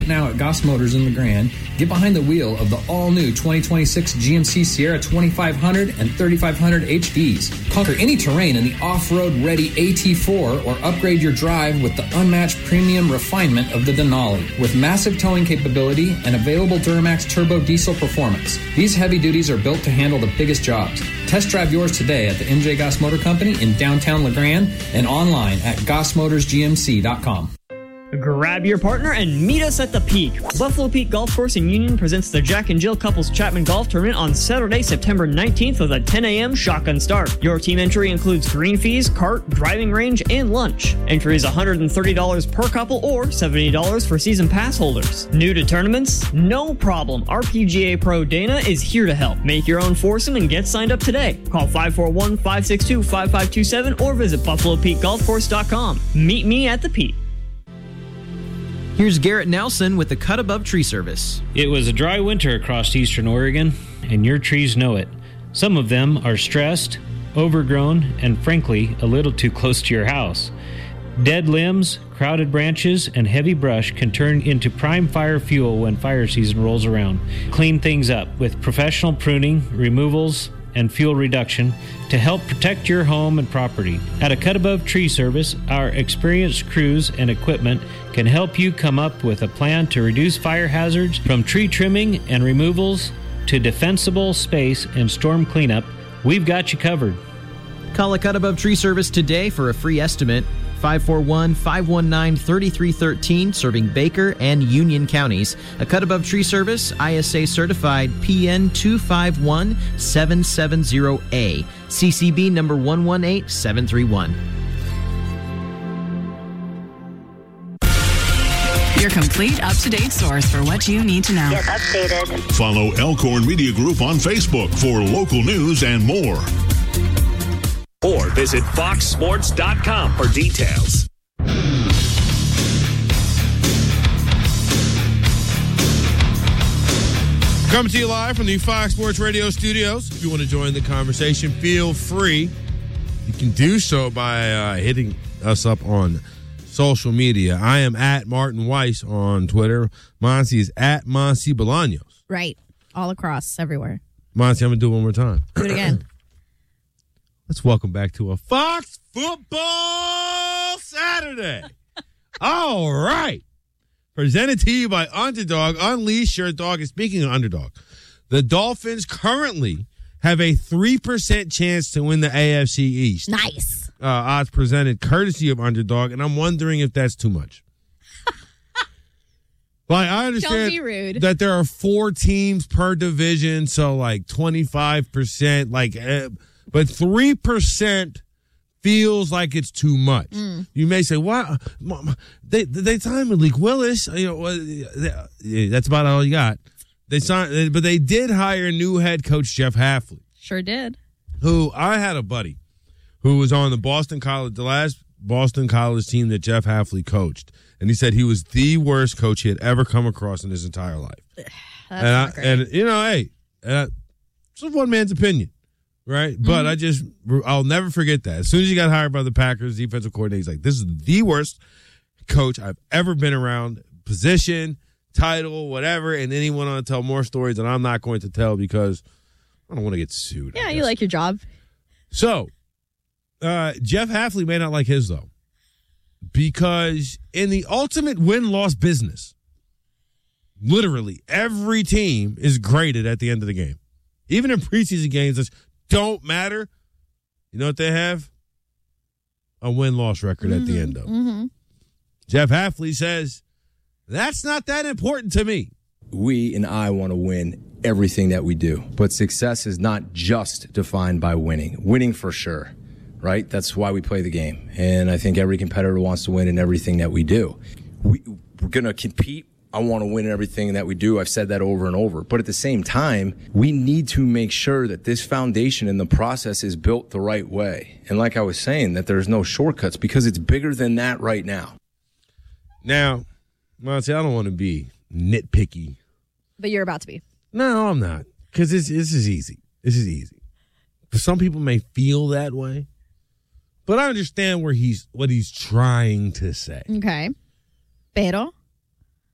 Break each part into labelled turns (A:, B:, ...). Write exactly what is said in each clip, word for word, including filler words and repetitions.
A: Now at Goss Motors in LeGrand, get behind the wheel of the all-new twenty twenty-six G M C Sierra twenty-five hundred and thirty-five hundred H Ds. Conquer any terrain in the off-road ready A T four or upgrade your drive with the unmatched premium refinement of the Denali. With massive towing capability and available Duramax turbo diesel performance, these heavy duties are built to handle the biggest jobs. Test drive yours today at the M J Goss Motor Company in downtown LeGrand and online at goss motors g m c dot com.
B: Grab your partner and meet us at the Peak. Buffalo Peak Golf Course in Union presents the Jack and Jill Couples Chapman Golf Tournament on Saturday, September nineteenth with a ten a.m. shotgun start. Your team entry includes green fees, cart, driving range, and lunch. Entry is one hundred thirty dollars per couple or seventy dollars for season pass holders. New to tournaments? No problem. R P G A Pro Dana is here to help. Make your own foursome and get signed up today. Call five four one, five six two, five five two seven or visit buffalo peak golf course dot com. Meet me at the Peak.
C: Here's Garrett Nelson with the Cut Above Tree Service.
D: It was a dry winter across eastern Oregon, and your trees know it. Some of them are stressed, overgrown, and frankly, a little too close to your house. Dead limbs, crowded branches, and heavy brush can turn into prime fire fuel when fire season rolls around. Clean things up with professional pruning, removals, and fuel reduction to help protect your home and property. At a Cut Above Tree Service, our experienced crews and equipment can help you come up with a plan to reduce fire hazards from tree trimming and removals to defensible space and storm cleanup. We've got you covered.
C: Call a Cut Above Tree Service today for a free estimate. five four one, five one nine, three three one three, serving Baker and Union counties. A Cut Above Tree Service, I S A certified P N two five one seven seven zero A, C C B number one one eight seven three one.
E: Your complete up-to-date source for what you need to know.
F: Get updated.
G: Follow Elkhorn Media Group on Facebook for local news and more.
H: Or visit fox sports dot com for details.
I: Coming to you live from the Fox Sports Radio studios. If you want to join the conversation, feel free. You can do so by uh, hitting us up on social media. I am at Martin Weiss on Twitter. Monty is at Monty Bolaños.
J: Right. All across, everywhere.
I: Monty, I'm going to do it one more time.
J: Do it again.
I: Let's welcome back to a Fox Football Saturday. All right. Presented to you by Underdog. Unleash your dog. And speaking of Underdog, the Dolphins currently have a three percent chance to win the A F C East.
J: Nice.
I: Uh, odds presented courtesy of Underdog, and I'm wondering if that's too much. Like, I understand
J: Don't be rude.
I: that there are four teams per division, so like twenty-five percent, like, uh, but three percent feels like it's too much. Mm. You may say, "Wow, they they signed Malik Willis." You know, uh, that's about all you got. They signed, but they did hire new head coach Jeff Hafley.
J: Sure did.
I: Who I had a buddy who was on the Boston College, the last Boston College team that Jeff Hafley coached, and he said he was the worst coach he had ever come across in his entire life.
J: That's
I: and, I,
J: not great.
I: and you know, hey, and I, it's one man's opinion, right? Mm-hmm. But I just, I'll never forget that. As soon as he got hired by the Packers defensive coordinator, he's like, "This is the worst coach I've ever been around. Position, title, whatever." And then he went on to tell more stories that I'm not going to tell because I don't want to get sued.
J: Yeah, you like your job.
I: So, uh, Jeff Hafley may not like his, though, because in the ultimate win-loss business, literally every team is graded at the end of the game. Even in preseason games that don't matter, you know what they have? A win-loss record mm-hmm, at the end of.
J: Mm-hmm.
I: Jeff Hafley says, that's not that important to me.
K: We and I want to win everything that we do, but success is not just defined by winning. Winning for sure, right? That's why we play the game. And I think every competitor wants to win in everything that we do. We, we're going to compete. I want to win in everything that we do. I've said that over and over. But at the same time, we need to make sure that this foundation and the process is built the right way. And like I was saying, that there's no shortcuts because it's bigger than that right now.
I: Now, Monty, I don't want to be nitpicky.
J: But you're about to be.
I: No, I'm not. Because this, this is easy. This is easy. For some people may feel that way. But I understand where he's what he's trying to say.
J: Okay. Pero?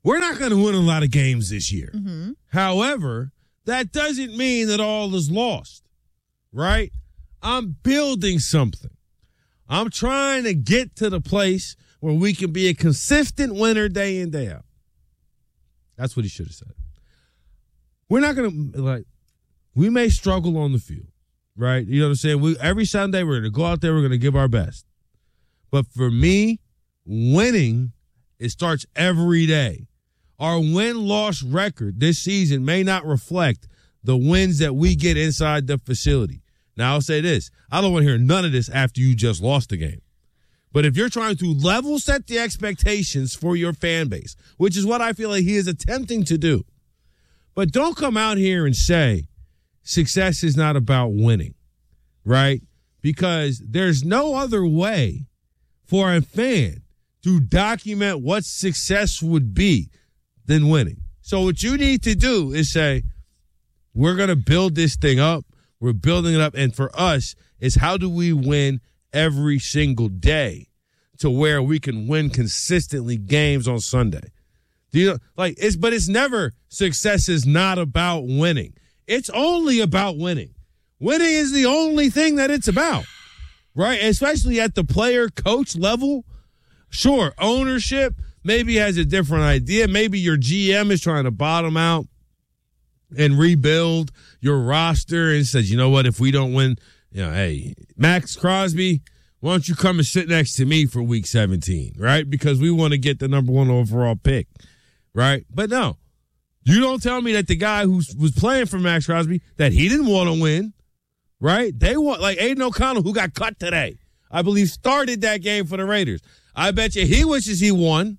I: we're not going to win a lot of games this year.
J: Mm-hmm.
I: However, that doesn't mean that all is lost, right? I'm building something. I'm trying to get to the place where we can be a consistent winner day in, day out. That's what he should have said. We're not going to, like, we may struggle on the field, right? You know what I'm saying? We, every Sunday, we're going to go out there, we're going to give our best. But for me, winning, it starts every day. Our win-loss record this season may not reflect the wins that we get inside the facility. Now, I'll say this. I don't want to hear none of this after you just lost the game. But if you're trying to level set the expectations for your fan base, which is what I feel like he is attempting to do, but don't come out here and say success is not about winning, right? Because there's no other way for a fan to document what success would be than winning. So what you need to do is say, we're going to build this thing up. We're building it up. And for us, it's how do we win every single day to where we can win consistently games on Sunday. Do you know, like it's, but it's never success is not about winning. It's only about winning. Winning is the only thing that it's about, right? Especially at the player coach level. Sure, ownership maybe has a different idea. Maybe your G M is trying to bottom out and rebuild your roster and says, you know what, if we don't win, you know, hey, Max Crosby, why don't you come and sit next to me for week seventeen, right? Because we want to get the number one overall pick, right? But no, you don't tell me that the guy who was playing for Max Crosby, that he didn't want to win, right? They want, like Aiden O'Connell, who got cut today, I believe started that game for the Raiders. I bet you he wishes he won.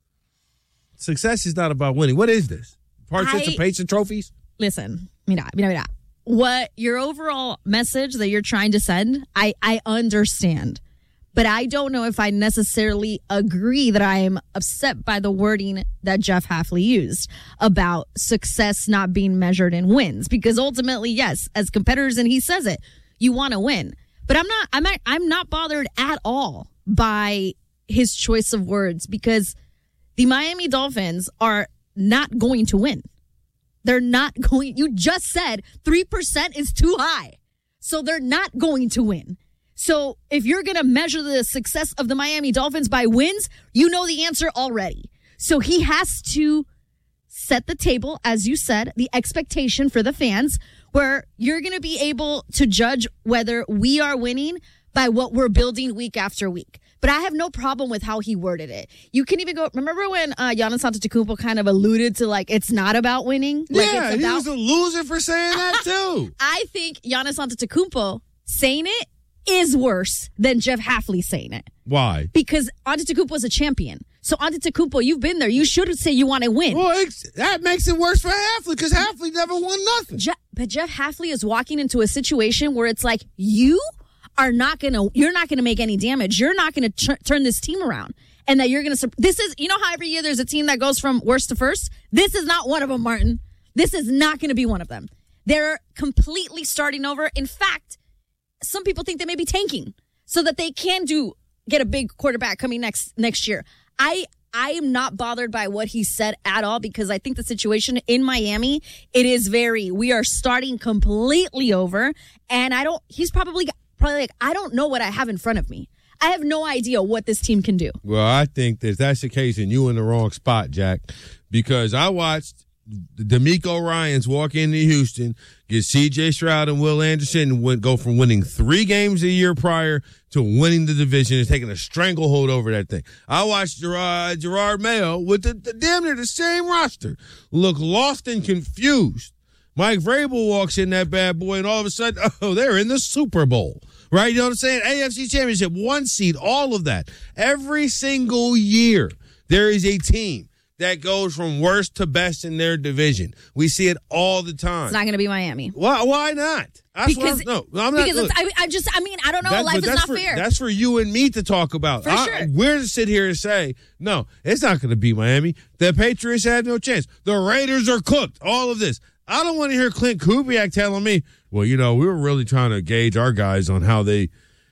I: Success is not about winning. What is this? Participation trophies?
J: Listen, mira, mira, mira. What your overall message that you're trying to send, I, I understand. But I don't know if I necessarily agree that I am upset by the wording that Jeff Hafley used about success not being measured in wins. Because ultimately, yes, as competitors, and he says it, you want to win. But I'm not, I'm not, I'm not bothered at all by his choice of words, because the Miami Dolphins are not going to win. They're not going, you just said three percent is too high. So they're not going to win. So if you're going to measure the success of the Miami Dolphins by wins, you know the answer already. So he has to set the table, as you said, the expectation for the fans, where you're going to be able to judge whether we are winning by what we're building week after week. But I have no problem with how he worded it. You can even go, remember when uh, Giannis Antetokounmpo kind of alluded to, like, it's not about winning? Like,
I: yeah,
J: it's about-
I: he was a loser for saying that, too.
J: I think Giannis Antetokounmpo saying it is worse than Jeff Hafley saying it.
I: Why?
J: Because Antetokounmpo is a champion. So Antetokounmpo, you've been there. You should say you want to win.
I: Well, it's, that makes it worse for Hafley because Hafley never won nothing.
J: Je- but Jeff Hafley is walking into a situation where it's like, you are not going to, you're not going to make any damage. You're not going to tr- turn this team around. And that you're going to, this is, you know how every year there's a team that goes from worst to first? This is not one of them, Martin. This is not going to be one of them. They're completely starting over. In fact, some people think they may be tanking so that they can do, get a big quarterback coming next, next year. I, I am not bothered by what he said at all, because I think the situation in Miami, it is very, we are starting completely over. And I don't, he's probably, probably like, I don't know what I have in front of me. I have no idea what this team can do.
I: Well, I think that that's the case, and you in the wrong spot, Jack, because I watched DeMeco Ryans walk into Houston, get C J Stroud and Will Anderson, and went, go from winning three games a year prior to winning the division and taking a stranglehold over that thing. I watched Gerard, Gerard Mayo with the, the damn near the same roster look lost and confused. Mike Vrabel walks in that bad boy, and all of a sudden, oh, they're in the Super Bowl. Right? You know what I'm saying? A F C Championship, one seed, all of that. Every single year, there is a team that goes from worst to best in their division. We see it all the time.
J: It's not going to be Miami.
I: Why? Why not? That's
J: because
I: what I'm, no, I'm not.
J: Because
I: Look,
J: it's, I, I just, I mean, I don't know.
I: that,
J: Life is not
I: for,
J: fair.
I: That's for you and me to talk about.
J: For
I: I,
J: sure.
I: We're to sit here and say, no, it's not going to be Miami. The Patriots have no chance. The Raiders are cooked. All of this. I don't want to hear Clint Kubiak telling me, well, you know, we were really trying to gauge our guys on how they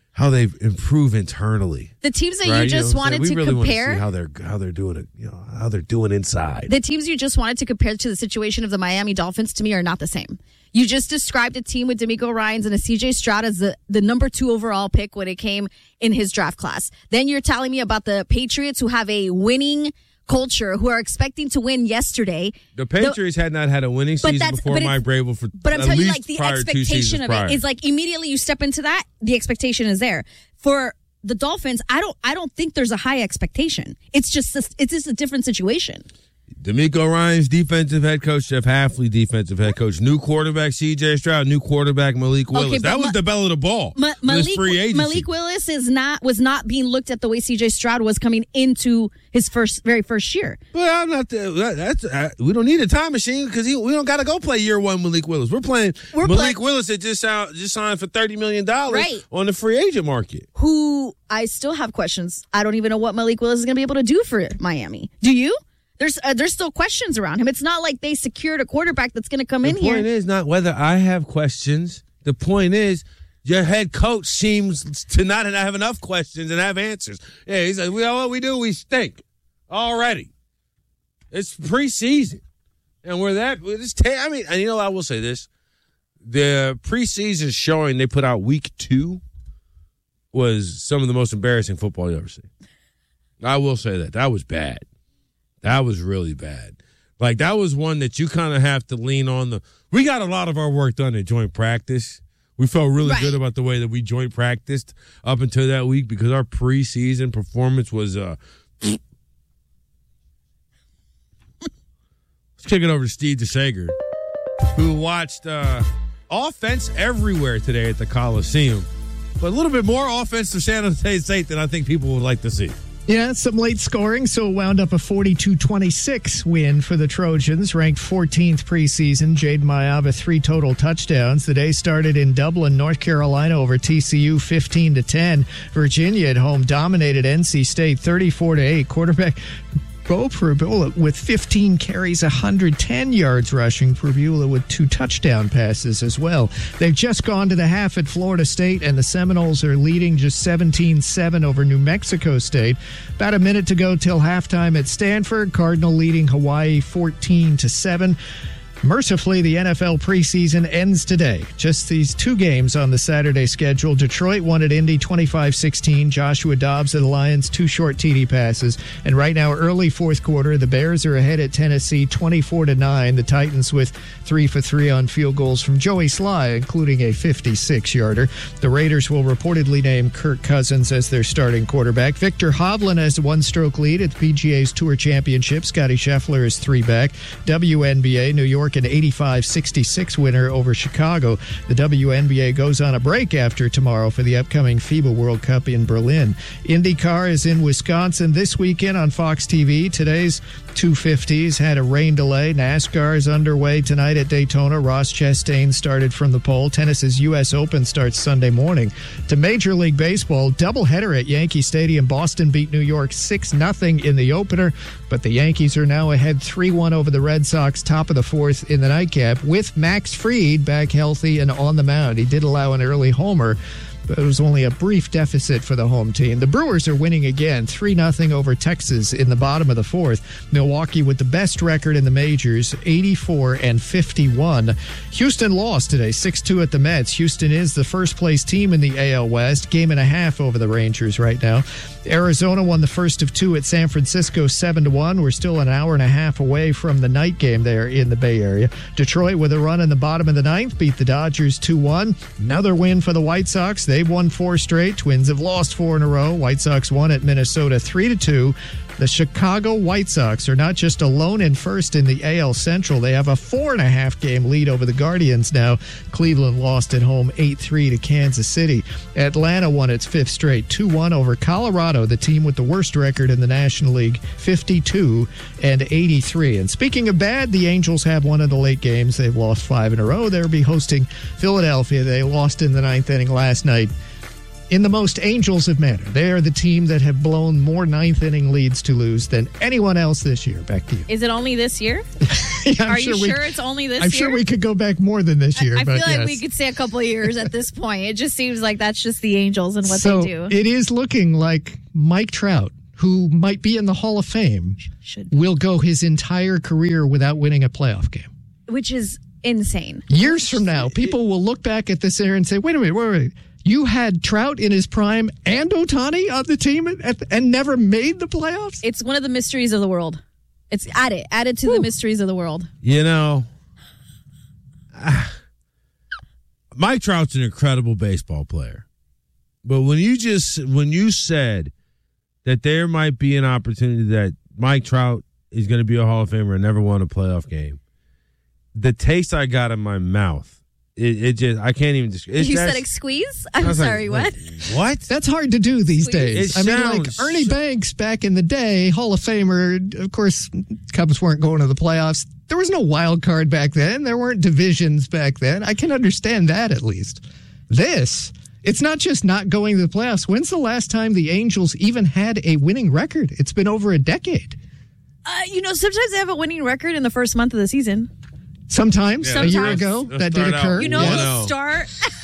I: how they improve internally.
J: The teams that
I: right?
J: you just
I: you know
J: wanted
I: we
J: to
I: really
J: compare,
I: want to see how they're how they're doing it. You know how they're doing inside.
J: The teams you just wanted to compare to the situation of the Miami Dolphins to me are not the same. You just described a team with DeMeco Ryans and a C J Stroud as the, the number two overall pick when it came in his draft class. Then you're telling me about the Patriots who have a winning culture, who are expecting to win yesterday.
I: The Patriots the, had not had a winning season before Mike Vrabel for
J: But I'm
I: at
J: telling you,
I: least
J: like, the
I: prior
J: expectation of
I: prior.
J: it is like immediately you step into that, the expectation is there. For the Dolphins, I don't I don't think there's a high expectation. It's just a, it's just a different situation.
I: DeMeco Ryans, defensive head coach. Jeff Hafley, defensive head coach. New quarterback, C J Stroud. New quarterback, Malik Willis. Okay, that was Ma- the bell of the ball. Ma-
J: Malik,
I: free agency.
J: Malik Willis is not was not being looked at the way C J Stroud was coming into his first very first year.
I: Well, I'm not. The, that's uh, we don't need a time machine because we don't got to go play year one Malik Willis. We're playing We're Malik play- Willis that just out, just signed for thirty million dollars
J: right.
I: on the free agent market.
J: Who I still have questions. I don't even know what Malik Willis is going to be able to do for Miami. Do you? There's uh, there's still questions around him. It's not like they secured a quarterback that's going to come
I: the
J: in here.
I: The point is not whether I have questions. The point is your head coach seems to not have enough questions and have answers. Yeah, he's like, well, what we do, we stink already. It's preseason. And we're that. It's t- I mean, and you know, I will say this. The preseason showing they put out week two was some of the most embarrassing football you ever see. I will say that. That was bad. That was really bad. Like, that was one that you kind of have to lean on. The. We got a lot of our work done at joint practice. We felt really right. good about the way that we joint practiced up until that week because our preseason performance was uh, – let's kick it over to Steve DeSager, who watched uh, offense everywhere today at the Coliseum, but a little bit more offense to San Jose State than I think people would like to see.
F: Yeah, some late scoring, so it wound up a forty-two twenty-six win for the Trojans, ranked fourteenth preseason. Jade Mayava, three total touchdowns. The day started in Dublin, North Carolina over T C U, fifteen to ten. Virginia at home dominated N C State, thirty-four to eight. Quarterback Bo Prabula with fifteen carries, one hundred ten yards rushing. Prabula with two touchdown passes as well. They've just gone to the half at Florida State, and the Seminoles are leading just seventeen seven over New Mexico State. About a minute to go till halftime at Stanford. Cardinal leading Hawaii fourteen to seven. Mercifully, the N F L preseason ends today. Just these two games on the Saturday schedule. Detroit won at Indy twenty-five sixteen. Joshua Dobbs of the Lions, two short T D passes. And right now, early fourth quarter, the Bears are ahead at Tennessee twenty-four to nine. The Titans with three for three on field goals from Joey Sly, including a fifty-six yarder. The Raiders will reportedly name Kirk Cousins as their starting quarterback. Victor Hovland has a one-stroke lead at the P G A's Tour Championship. Scotty Scheffler is three back. W N B A, New York an eighty-five sixty-six winner over Chicago. The W N B A goes on a break after tomorrow for the upcoming FIBA World Cup in Berlin. IndyCar is in Wisconsin this weekend on Fox T V. Today's two fifties had a rain delay. NASCAR is underway tonight at Daytona. Ross Chastain started from the pole. Tennis's U S Open starts Sunday morning. To Major League Baseball, doubleheader at Yankee Stadium. Boston beat New York six nothing in the opener, but the Yankees are now ahead three one over the Red Sox, top of the fourth in the nightcap, with Max Fried back healthy and on the mound. He did allow an early homer, but it was only a brief deficit for the home team. The Brewers are winning again, three nothing over Texas in the bottom of the fourth. Milwaukee with the best record in the majors, eighty-four and fifty-one. Houston lost today, six two at the Mets. Houston is the first-place team in the A L West, game and a half over the Rangers right now. Arizona won the first of two at San Francisco, seven to one. We're still an hour and a half away from the night game there in the Bay Area. Detroit, with a run in the bottom of the ninth, beat the Dodgers two one. Another win for the White Sox. They've won four straight. Twins have lost four in a row. White Sox won at Minnesota three to two. The Chicago White Sox are not just alone in first in the A L Central. They have a four and a half game lead over the Guardians now. Cleveland lost at home eight three to Kansas City. Atlanta won its fifth straight, two one over Colorado, the team with the worst record in the National League, fifty-two and eighty-three. And speaking of bad, the Angels have one of the late games. They've lost five in a row. They'll be hosting Philadelphia. They lost in the ninth inning last night. In the most Angels of manner, they are the team that have blown more ninth inning leads to lose than anyone else this year. Back to you.
J: Is it only this year?
F: Yeah,
J: Are
F: sure
J: you
F: we,
J: sure it's only this
F: I'm
J: year?
F: sure we could go back more than this year.
J: I, I
F: but
J: feel like
F: yes.
J: we could say a couple of years at this point. It just seems like that's just the Angels and what
F: so
J: they do.
F: It is looking like Mike Trout, who might be in the Hall of Fame,
J: Should
F: will go his entire career without winning a playoff game.
J: Which is insane.
F: Years from now, people will look back at this era and say, wait a minute, wait a minute. You had Trout in his prime and Ohtani on the team at, and never made the playoffs?
J: It's one of the mysteries of the world. It's add it. Add it to Woo. the mysteries of the world.
I: You know, uh, Mike Trout's an incredible baseball player. But when you just when you said that there might be an opportunity that Mike Trout is going to be a Hall of Famer and never won a playoff game, the taste I got in my mouth, it, it just I can't even describe.
J: You said squeeze? I'm sorry,
I: like,
J: what?
I: What?
F: That's hard to do these days.
I: It
F: I mean, like
I: sounds
F: Ernie
I: so-
F: Banks back in the day, Hall of Famer. Of course, Cubs weren't going to the playoffs. There was no wild card back then. There weren't divisions back then. I can understand that at least. This, it's not just not going to the playoffs. When's the last time the Angels even had a winning record? It's been over a decade.
J: Uh, you know, sometimes they have a winning record in the first month of the season.
F: Sometimes,
J: Yeah.
F: a year
J: Sometimes.
F: ago,
I: Let's
F: that did
I: start out
F: occur.
J: You know,
I: Yeah.
J: they'll start.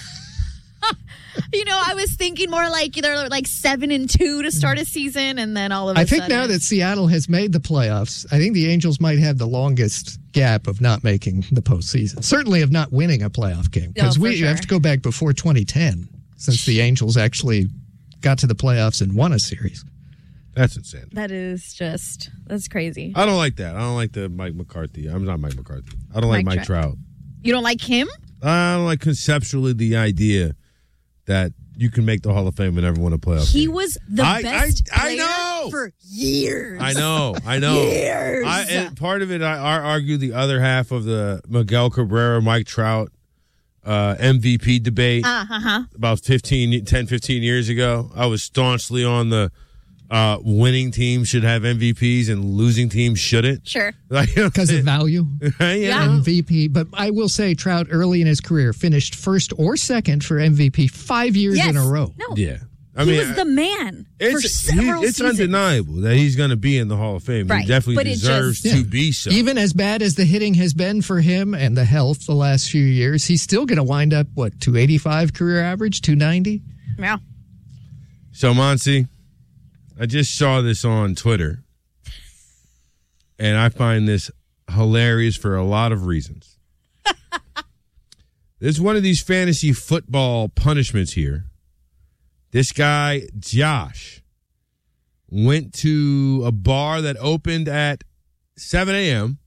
J: You know, I was thinking more like either like seven and two to start a season, and then all of a
F: I think
J: sudden.
F: now that Seattle has made the playoffs, I think the Angels might have the longest gap of not making the postseason. Certainly of not winning a playoff game. Because
J: Oh, for
F: we
J: sure.
F: have to go back before twenty ten since the Angels actually got to the playoffs and won a series.
I: That's insane.
J: that is just that's crazy.
I: I don't like that. I don't like the Mike McCarthy. I'm not Mike McCarthy. I don't like
J: Mike
I: Mike Trout.
J: You don't like him?
I: I don't like conceptually the idea that you can make the Hall of Fame and never win a playoff
J: He
I: game.
J: was the
I: I-
J: best
I: I- I
J: player
I: know!
J: for years.
I: I know, I know.
J: Years.
I: I, and part of it, I, I argue the other half of the Miguel Cabrera, Mike Trout uh, M V P debate
J: Uh huh.
I: about fifteen, ten, fifteen years ago. I was staunchly on the uh, winning teams should have M V Ps and losing teams shouldn't.
J: Sure.
I: Like, you know,
F: Because of value.
I: yeah.
F: M V P. But I will say Trout early in his career finished first or second for M V P five years
J: Yes.
F: in a row.
J: No.
I: Yeah. I
J: he
I: mean,
J: was the man for
I: it's,
J: several
I: he, it's
J: seasons.
I: undeniable that he's going to be in the Hall of Fame.
J: Right.
I: He definitely
J: But it
I: deserves
J: just-
I: to
F: Yeah.
I: be so.
F: Even as bad as the hitting has been for him and the health the last few years, he's still going to wind up, what, two eighty-five career average, two ninety?
J: Yeah.
I: So, Monty, I just saw this on Twitter, and I find this hilarious for a lot of reasons. There's one of these fantasy football punishments here. This guy, Josh, went to a bar that opened at seven a.m.,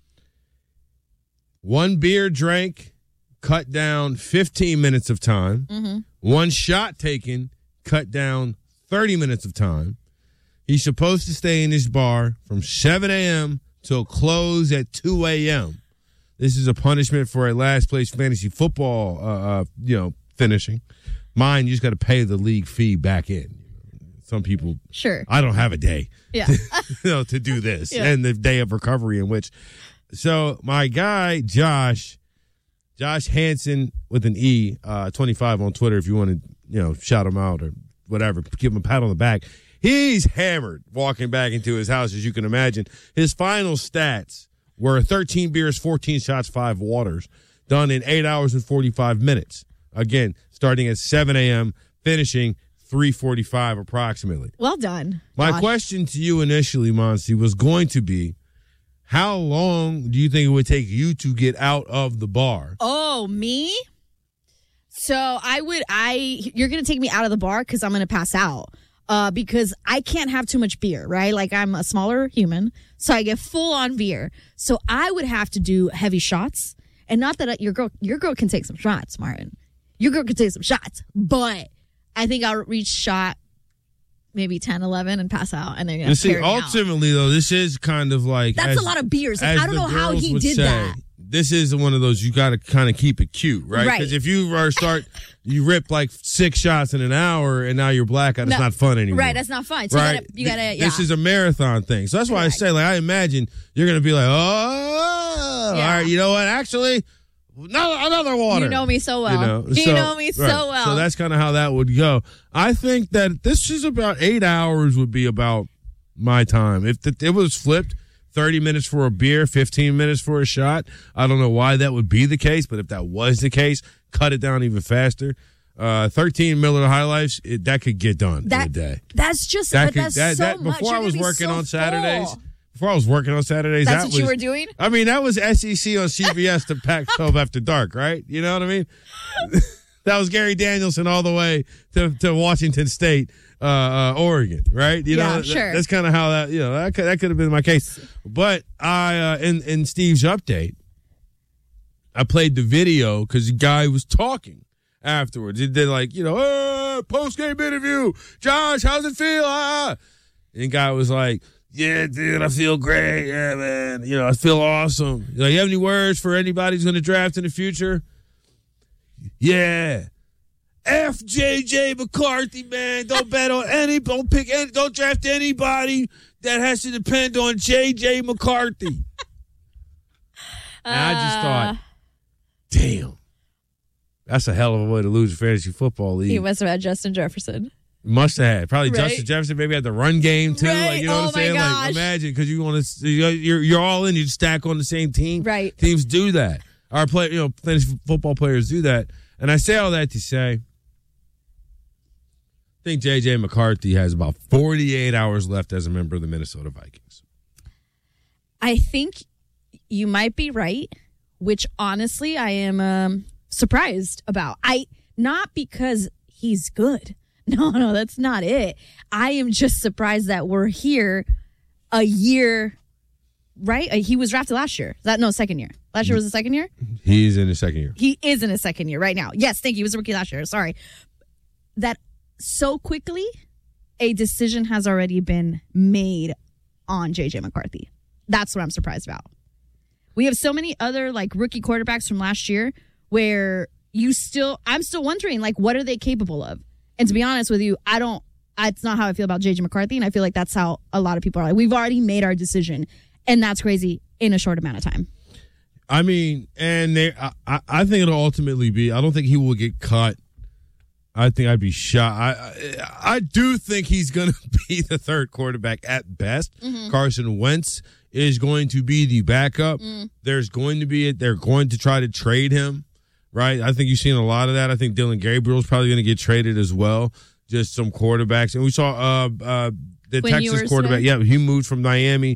I: one beer drank, cut down fifteen minutes of time,
J: Mm-hmm.
I: one shot taken, cut down thirty minutes of time. He's supposed to stay in this bar from seven a.m. till close at two a.m. This is a punishment for a last place fantasy football, uh, uh, you know, finishing. Mine, you just got to pay the league fee back in. Some people,
J: Sure.
I: I don't have a day,
J: Yeah.
I: you know, to do this,
J: Yeah.
I: and the day of recovery in which. So my guy Josh, Josh Hansen with an E, uh, twenty-five on Twitter. If you want to, you know, shout him out or whatever, give him a pat on the back. He's hammered walking back into his house, as you can imagine. His final stats were thirteen beers, fourteen shots, five waters, done in eight hours and forty-five minutes. Again, starting at seven a.m., finishing three forty-five approximately.
J: Well done.
I: My
J: Josh.
I: question to you initially, Monty, was going to be, how long do you think it would take you to get out of the bar?
J: Oh, me? So I would, I, you're going to take me out of the bar because I'm going to pass out. Uh, because I can't have too much beer, right? Like I'm a smaller human, so I get full on beer. So I would have to do heavy shots. And not that your girl, your girl can take some shots, Martin. Your girl can take some shots, but I think I'll reach shot maybe ten, eleven and pass out. And they're going
I: You
J: to
I: see,
J: carry me out.
I: ultimately, though, this is kind of like...
J: That's
I: as-
J: a lot of beers. Like,
I: as
J: I don't
I: the
J: know how
I: girls
J: he
I: would
J: did
I: say,
J: that.
I: This is one of those you got to kind of keep it cute, right?
J: Right.
I: Because if you are start, you rip like six shots in an hour and now you're blackout, it's
J: No.
I: not fun anymore.
J: Right, that's not fun. So
I: right?
J: you gotta, you gotta
I: Th-
J: yeah.
I: This is a marathon thing. So that's why
J: Correct.
I: I say, like, I imagine you're going to be like, oh,
J: Yeah.
I: all right, you know what? Actually, no, another water.
J: You know me so well.
I: You know,
J: You
I: so,
J: know me so
I: right.
J: well.
I: So that's kind of how that would go. I think that this is about eight hours would be about my time. If the, it was flipped, thirty minutes for a beer, fifteen minutes for a shot. I don't know why that would be the case, but if that was the case, cut it down even faster. Uh, thirteen Miller High Lifes, it, that could get done
J: that,
I: in a day.
J: That's just
I: that
J: but
I: could,
J: that's
I: that,
J: so
I: that,
J: much.
I: Before
J: You're
I: I was
J: gonna be
I: working
J: so
I: on Saturdays,
J: full.
I: before I was working on Saturdays,
J: That's
I: that
J: what
I: was,
J: you were doing?
I: I mean, that was S E C on C B S to Pac twelve after dark, right? You know what I mean? That was Gary Danielson all the way to, to Washington State, uh, uh, Oregon, right? You
J: Yeah,
I: know,
J: sure.
I: that, that's kind of how that, you know, that could, that could have been my case. But I, uh, in, in Steve's update, I played the video because the guy was talking afterwards. He did like, you know, oh, post-game interview. Josh, how's it feel? Ah. And the guy was like, yeah, dude, I feel great. Yeah, man. You know, I feel awesome. You, know, you have any words for anybody who's going to draft in the future? Yeah. F J J McCarthy, man. Don't bet on any, don't pick any, don't draft anybody that has to depend on J J McCarthy. And I just thought, damn. That's a hell of a way to lose a fantasy football league.
J: He must have had Justin Jefferson.
I: Must have had. Probably
J: Right.
I: Justin Jefferson maybe had the run game, too.
J: Right.
I: Like, you know
J: Oh,
I: what I'm
J: my
I: saying?
J: gosh.
I: Like, imagine, because you want to, you're, you're all in, you stack on the same team.
J: Right.
I: Teams do that. Our play, you know, fantasy football players do that. And I say all that to say, I think J J McCarthy has about forty-eight hours left as a member of the Minnesota Vikings.
J: I think you might be right, which honestly I am um, surprised about. I not because he's good. No, no, that's not it. I am just surprised that we're here a year, right? Uh, he was drafted last year. Is that no second year? Last year was the second year?
I: He's in his second year.
J: He is in his second year right now. Yes, thank you. He was a rookie last year. Sorry. That so quickly, a decision has already been made on J J McCarthy. That's what I'm surprised about. We have so many other like rookie quarterbacks from last year where you still, I'm still wondering, like, what are they capable of? And to be honest with you, I don't, it's not how I feel about J J McCarthy. And I feel like that's how a lot of people are like, we've already made our decision. And that's crazy in a short amount of time.
I: I mean, and they, I, I think it'll ultimately be, I don't think he will get cut. I think I'd be shocked. I, I, I do think he's going to be the third quarterback at best. Mm-hmm. Carson Wentz is going to be the backup. Mm. There's going to be it. They're going to try to trade him, right? I think you've seen a lot of that. I think Dylan Gabriel's probably going to get traded as well. Just some quarterbacks. And we saw uh, uh, the
J: Quinn
I: Texas
J: Ewers,
I: quarterback.
J: yeah.
I: Yeah, he moved from Miami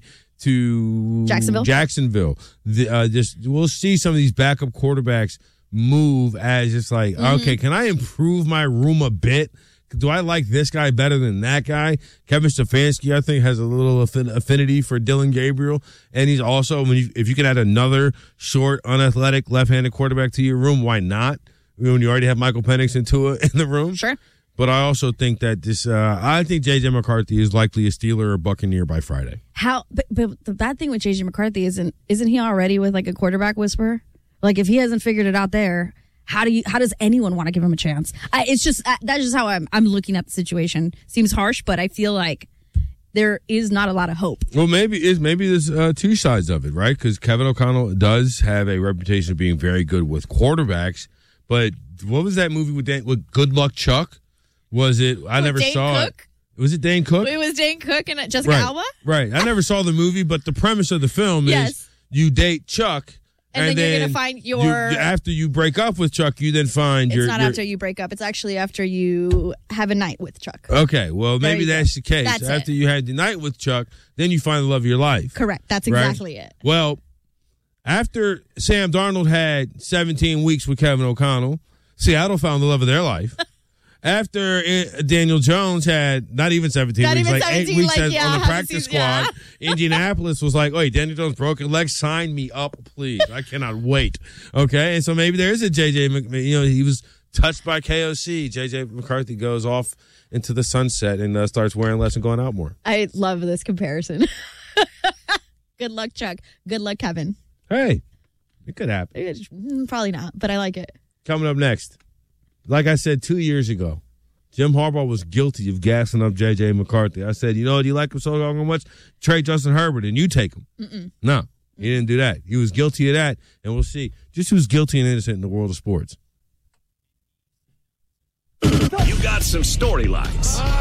I: to
J: Jacksonville.
I: Jacksonville. The, uh, just we'll see some of these backup quarterbacks move as just like, mm-hmm. okay, can I improve my room a bit? Do I like this guy better than that guy? Kevin Stefanski, I think, has a little affinity for Dylan Gabriel, and he's also, when you, if you can add another short, unathletic, left-handed quarterback to your room, why not? When you already have Michael Penix and Tua in the room,
J: sure.
I: But I also think that this, uh, I think J J McCarthy is likely a Steeler or Buccaneer by Friday.
J: How? But, but the bad thing with J J McCarthy isn't isn't he already with like a quarterback whisperer? Like if he hasn't figured it out there, how do you? How does anyone want to give him a chance? I, it's just uh, that's just how I'm I'm looking at the situation. Seems harsh, but I feel like there is not a lot of hope.
I: Well, maybe is maybe there's uh, two sides of it, right? Because Kevin O'Connell does have a reputation of being very good with quarterbacks, but what was that movie with Dan, with Good Luck Chuck? Was it? I
J: With
I: never
J: Dane
I: saw
J: Cook?
I: it. Was it Dane Cook?
J: It was Dane Cook and Jessica
I: right.
J: Alba.
I: Right. I never saw the movie, but the premise of the film
J: Yes.
I: is you date Chuck.
J: And,
I: And,
J: then, you're
I: then
J: gonna find
I: you-
J: your.
I: after you break up with Chuck, you then find
J: it's
I: your.
J: not
I: your-
J: after you break up. It's actually after you have a night with Chuck.
I: Okay, well
J: There
I: maybe
J: you go.
I: that's the case.
J: That's
I: after
J: it.
I: you had the night with Chuck, then you find the love of your life.
J: Correct. That's
I: right?
J: exactly it.
I: Well, after Sam Darnold had seventeen weeks with Kevin O'Connell, Seattle found the love of their life. After uh, Daniel Jones had not even seventeen
J: Not
I: weeks,
J: even
I: like eight
J: seventeen,
I: weeks
J: like,
I: as-
J: yeah,
I: on the
J: how
I: practice
J: does he- yeah.
I: squad, Indianapolis was like, "Wait, Daniel Jones broken leg, sign me up, please. I cannot wait." Okay, and so maybe there is a J J. Mc, you know, he was touched by K O C. J J McCarthy goes off into the sunset and uh, starts wearing less and going out more.
J: I love this comparison. Good luck, Chuck. Good luck, Kevin.
I: Hey, it could happen.
J: It's- mm, Probably not, but I like it.
I: Coming up next, like I said two years ago, Jim Harbaugh was guilty of gassing up J J McCarthy. I said, you know, do you like him so much? Trade Justin Herbert and you take him.
J: Mm-mm.
I: No, he didn't do that. He was guilty of that, and we'll see just who's guilty and innocent in the world of sports.
H: You got some storylines.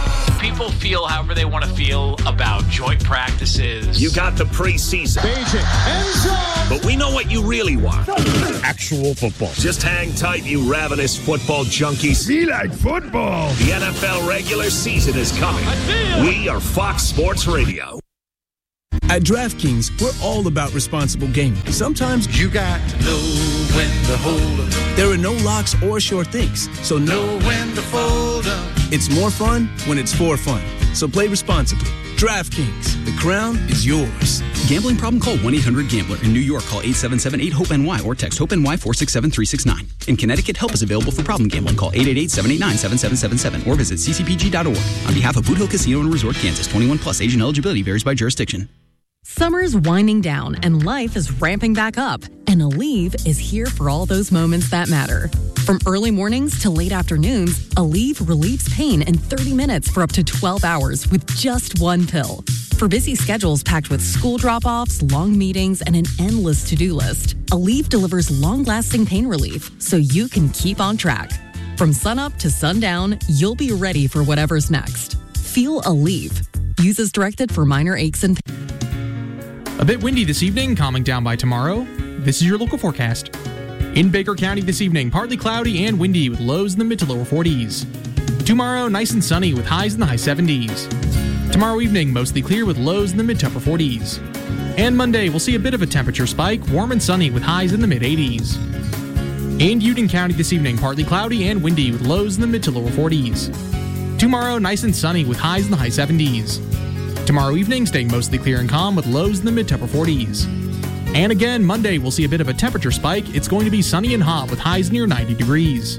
L: people feel however they want to feel about joint practices.
H: You got the preseason. But we know what you really want. Actual football. Just hang tight, you ravenous football junkies.
I: We like football.
H: The N F L regular season is coming. We are Fox Sports Radio.
M: At DraftKings, we're all about responsible gaming. Sometimes you got to know when to hold up. There are no locks or sure things, so know when to fold up. It's more fun when it's for fun. So play responsibly. DraftKings, the crown is yours.
N: Gambling problem? Call one eight hundred gambler. In New York, call eight seven seven eight hope N Y or text HOPE-NY four six seven three six nine. In Connecticut, help is available for problem gambling. Call eight eight eight seven eight nine seven seven seven seven or visit c c p g dot org. On behalf of Boot Hill Casino and Resort, Kansas, twenty-one plus, age and eligibility varies by jurisdiction.
O: Summer's winding down and life is ramping back up. And Aleve is here for all those moments that matter. From early mornings to late afternoons, Aleve relieves pain in thirty minutes for up to twelve hours with just one pill. For busy schedules packed with school drop-offs, long meetings, and an endless to-do list, Aleve delivers long-lasting pain relief so you can keep on track. From sunup to sundown, you'll be ready for whatever's next. Feel Aleve. Use as directed for minor aches and pains.
P: A bit windy this evening, calming down by tomorrow. This is your local forecast. In Baker County this evening, partly cloudy and windy with lows in the mid to lower forties. Tomorrow, nice and sunny with highs in the high seventies. Tomorrow evening, mostly clear with lows in the mid to upper forties. And Monday, we'll see a bit of a temperature spike, warm and sunny with highs in the mid eighties. In Union County this evening, partly cloudy and windy with lows in the mid to lower forties. Tomorrow, nice and sunny with highs in the high seventies. Tomorrow evening, staying mostly clear and calm with lows in the mid to upper forties. And again, Monday, we'll see a bit of a temperature spike. It's going to be sunny and hot with highs near ninety degrees.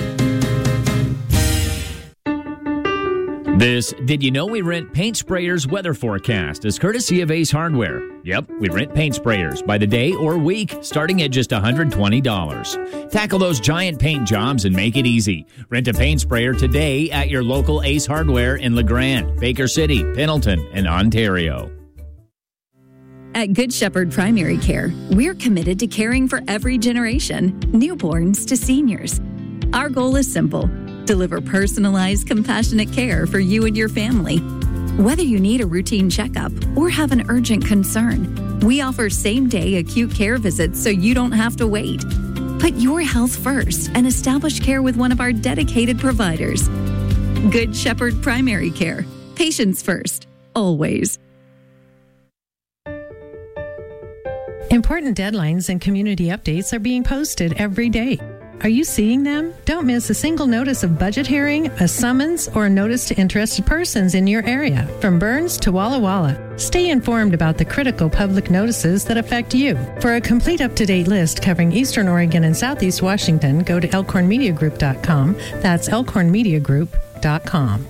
Q: This Did You Know We Rent Paint Sprayers weather forecast is courtesy of Ace Hardware. Yep, we rent paint sprayers by the day or week, starting at just one hundred twenty dollars. Tackle those giant paint jobs and make it easy. Rent a paint sprayer today at your local Ace Hardware in LeGrand, Baker City, Pendleton, and Ontario.
R: At Good Shepherd Primary Care, we're committed to caring for every generation, newborns to seniors. Our goal is simple: deliver personalized, compassionate care for you and your family. Whether you need a routine checkup or have an urgent concern, we offer same-day acute care visits so you don't have to wait. Put your health first and establish care with one of our dedicated providers. Good Shepherd Primary Care. Patients first, always.
S: Important deadlines and community updates are being posted every day. Are you seeing them? Don't miss a single notice of budget hearing, a summons, or a notice to interested persons in your area, from Burns to Walla Walla. Stay informed about the critical public notices that affect you. For a complete up-to-date list covering Eastern Oregon and Southeast Washington, go to elkhorn media group dot com. That's elkhorn media group dot com.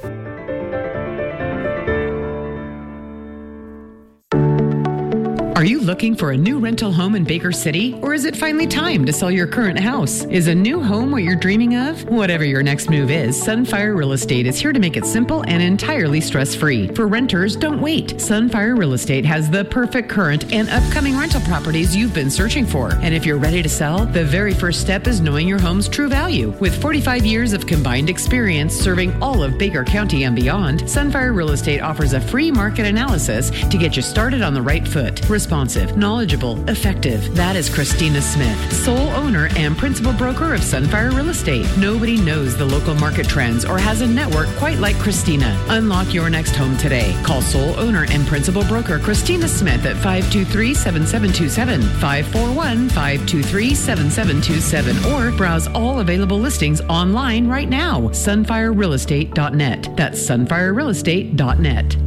T: Are you looking for a new rental home in Baker City? Or is it finally time to sell your current house? Is a new home what you're dreaming of? Whatever your next move is, Sunfire Real Estate is here to make it simple and entirely stress-free. For renters, don't wait. Sunfire Real Estate has the perfect current and upcoming rental properties you've been searching for. And if you're ready to sell, the very first step is knowing your home's true value. With forty-five years of combined experience serving all of Baker County and beyond, Sunfire Real Estate offers a free market analysis to get you started on the right foot. Responsive, knowledgeable, effective. That is Christina Smith, sole owner and principal broker of Sunfire Real Estate. Nobody knows the local market trends or has a network quite like Christina. Unlock your next home today. Call sole owner and principal broker Christina Smith at five two three, seven seven two seven, five four one, five two three, seven seven two seven, or browse all available listings online right now. sunfire real estate dot net. That's sunfire real estate dot net.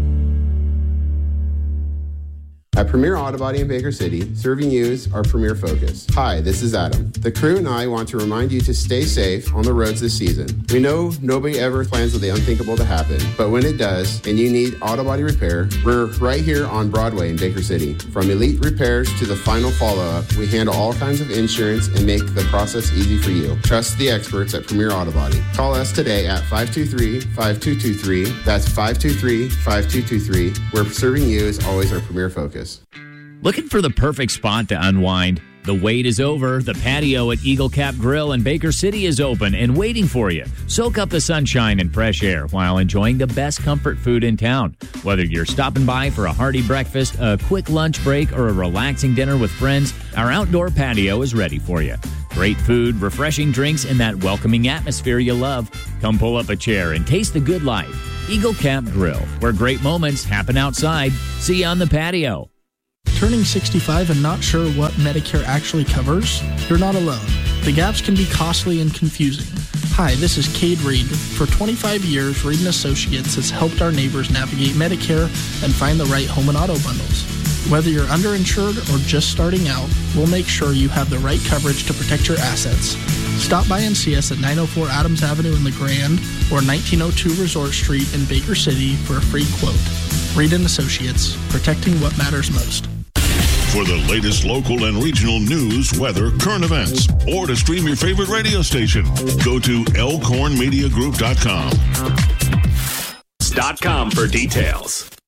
U: At Premier Auto Body in Baker City, serving you is our premier focus. Hi, this is Adam. The crew and I want to remind you to stay safe on the roads this season. We know nobody ever plans for the unthinkable to happen, but when it does, and you need auto body repair, we're right here on Broadway in Baker City. From elite repairs to the final follow-up, we handle all kinds of insurance and make the process easy for you. Trust the experts at Premier Auto Body. Call us today at five two three, five two two three. That's five two three, five two two three, where serving you is always our premier focus.
Q: Looking for the perfect spot to unwind? The wait is over. The patio at Eagle Cap Grill in Baker City is open and waiting for you. Soak up the sunshine and fresh air while enjoying the best comfort food in town. Whether you're stopping by for a hearty breakfast, a quick lunch break, or a relaxing dinner with friends, our outdoor patio is ready for you. Great food, refreshing drinks, and that welcoming atmosphere you love. Come pull up a chair and taste the good life. Eagle Cap Grill, where great moments happen outside. See you on the patio.
A: Turning sixty-five and not sure what Medicare actually covers? You're not alone. The gaps can be costly and confusing. Hi, this is Cade Reed. For twenty-five years, Reed and Associates has helped our neighbors navigate Medicare and find the right home and auto bundles. Whether you're underinsured or just starting out, we'll make sure you have the right coverage to protect your assets. Stop by and see us at nine oh four Adams Avenue in LeGrand or nineteen oh two Resort Street in Baker City for a free quote. Reed and Associates, protecting what matters most.
G: For the latest local and regional news, weather, current events, or to stream your favorite radio station, go to elkhorn media group dot com.
H: Dot com for details.